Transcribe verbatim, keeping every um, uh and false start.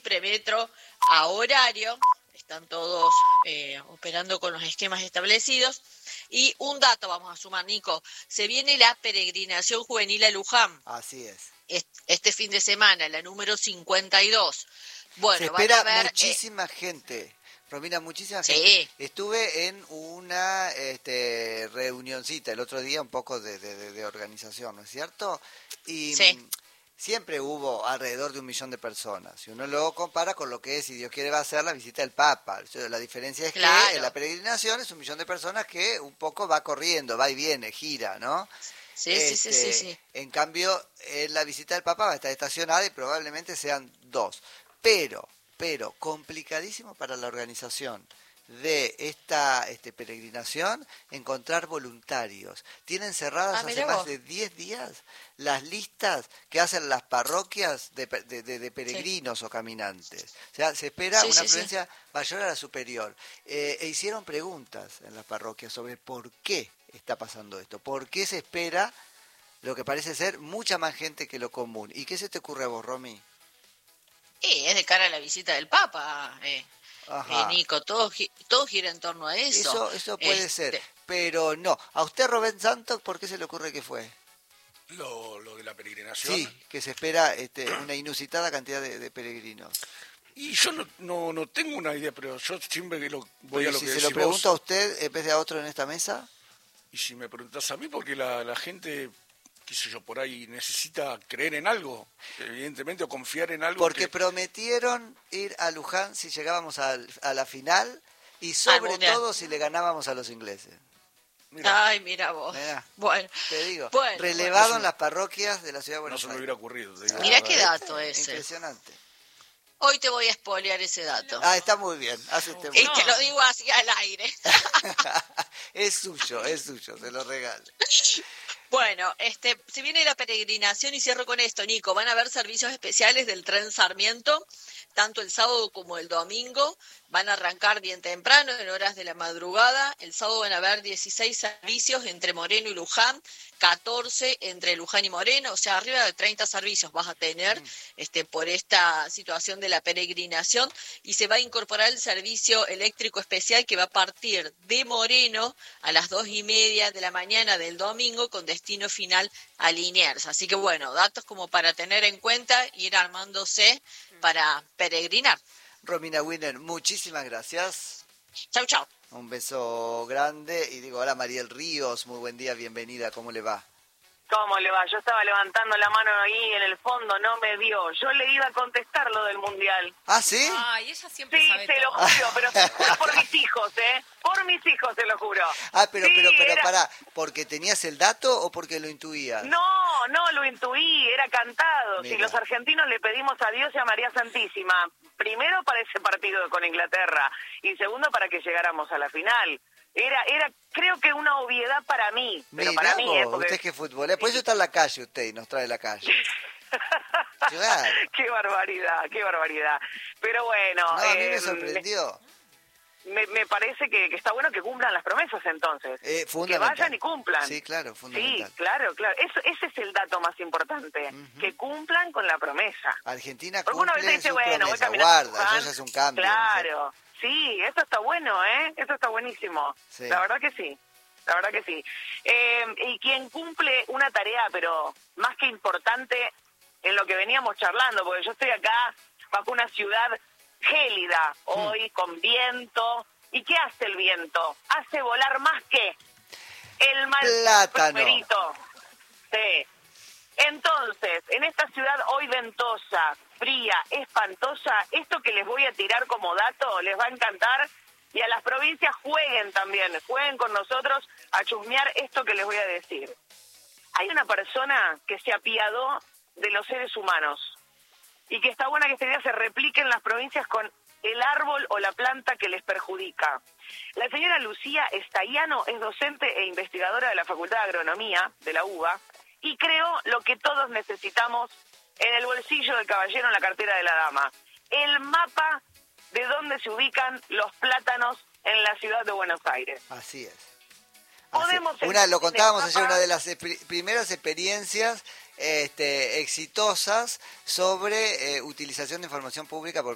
premetro a horario. Están todos eh, operando con los esquemas establecidos. Y un dato vamos a sumar, Nico. Se viene la peregrinación juvenil a Luján. Así es. Este fin de semana, la número cincuenta y dos. Bueno, se espera van a ver, muchísima eh, gente. Romina, muchísima sí. gente. Estuve en una este, reunioncita el otro día, un poco de, de, de organización, ¿no es cierto? Y sí. siempre hubo alrededor de un millón de personas. Si uno lo compara con lo que es, si Dios quiere, va a ser la visita del Papa. La diferencia es claro. que en la peregrinación es un millón de personas que un poco va corriendo, va y viene, gira, ¿no? Sí, este, sí, sí, sí, sí. En cambio, en la visita del Papa va a estar estacionada y probablemente sean dos. Pero, pero, complicadísimo para la organización de esta este, peregrinación encontrar voluntarios. Tienen cerradas ah, hace más vos. de diez días las listas que hacen las parroquias de, de, de, de peregrinos sí. o caminantes. O sea, se espera sí, una sí, afluencia sí. mayor a la superior. Eh, e hicieron preguntas en las parroquias sobre por qué está pasando esto, por qué se espera lo que parece ser mucha más gente que lo común. ¿Y qué se te ocurre a vos, Romy? Sí, es de cara a la visita del Papa, eh, eh, Nico, todo, todo gira en torno a eso. Eso, eso puede este... ser, pero no. ¿A usted, Rubén Santos, por qué se le ocurre que fue? Lo, lo de la peregrinación. Sí, que se espera este, una inusitada cantidad de, de peregrinos. Y yo no, no, no tengo una idea, pero yo siempre que lo voy pero a lo si que se decís lo pregunto vos, a usted en vez de a otro en esta mesa. Y si me preguntás a mí, porque la, la gente, qué sé yo, por ahí necesita creer en algo, evidentemente, o confiar en algo. Porque que... prometieron ir a Luján si llegábamos a, a la final y sobre todo si le ganábamos a los ingleses. Mirá. Ay, mira vos. Mirá, bueno, te digo, bueno, relevado bueno. en las parroquias de la ciudad de Buenos Aires. No se Aires. me hubiera ocurrido. Te digo. Mirá qué dato ese. Impresionante. Hoy te voy a espolear ese dato. Ah, está muy bien. Hace este y te lo digo así al aire. Es suyo, es suyo, se lo regalo. Bueno, este, se viene la peregrinación y cierro con esto, Nico. Van a haber servicios especiales del tren Sarmiento, tanto el sábado como el domingo. Van a arrancar bien temprano, en horas de la madrugada. El sábado van a haber dieciséis servicios entre Moreno y Luján, catorce entre Luján y Moreno, o sea, arriba de treinta servicios vas a tener este, por esta situación de la peregrinación. Y se va a incorporar el servicio eléctrico especial que va a partir de Moreno a las dos y media de la mañana del domingo con destino final a Liniers. Así que bueno, datos como para tener en cuenta, ir armándose para peregrinar. Romina Winner, muchísimas gracias. Chau, chau. Un beso grande y digo, hola Mariel Ríos, muy buen día, bienvenida, ¿cómo le va? ¿Cómo le va? Yo estaba levantando la mano ahí en el fondo, no me dio. Yo le iba a contestar lo del Mundial. ¿Ah, sí? Ay, ella siempre sí, sabe se todo. lo juro, pero fue por mis hijos, ¿eh? Por mis hijos, se lo juro. Ah, pero, sí, pero, pero, era... pará, ¿porque tenías el dato o porque lo intuías? No, no, lo intuí, era cantado. Mira. Si los argentinos le pedimos a Dios y a María Santísima, primero para ese partido con Inglaterra y segundo para que llegáramos a la final. Era, era, creo que una obviedad para mí, pero Mirá para mí, vos, ¿eh? Porque... usted es que futbolero, por eso está en la calle usted y nos trae la calle. Claro. Qué barbaridad, qué barbaridad. Pero bueno... No, a mí eh, me sorprendió. Me, me parece que, que está bueno que cumplan las promesas entonces. Eh, que vayan y cumplan. Sí, claro, fundamental. Sí, claro, claro. Eso, ese es el dato más importante. Uh-huh. Que cumplan con la promesa. Argentina Porque cumple uno a veces dice, su bueno, promesa. voy Guarda, eso ya es un cambio. Claro. ¿No? Sí, eso está bueno, ¿eh? Eso está buenísimo. Sí. La verdad que sí. La verdad que sí. Eh, y quien cumple una tarea, pero más que importante en lo que veníamos charlando, porque yo estoy acá bajo una ciudad gélida, hoy, hmm. con viento. ¿Y qué hace el viento? Hace volar más que el mal prosperito. Sí. Entonces, en esta ciudad hoy ventosa, fría, espantosa, esto que les voy a tirar como dato les va a encantar. Y a las provincias jueguen también, jueguen con nosotros a chusmear esto que les voy a decir. Hay una persona que se apiadó de los seres humanos y que está buena que esta idea se replique en las provincias con el árbol o la planta que les perjudica. La señora Lucía Estaiano es docente e investigadora de la Facultad de Agronomía de la UBA y creó lo que todos necesitamos en el bolsillo del caballero, en la cartera de la dama: el mapa de dónde se ubican los plátanos en la ciudad de Buenos Aires. Así es. Podemos una, lo contábamos ayer, una de las primeras experiencias este, exitosas sobre eh, utilización de información pública por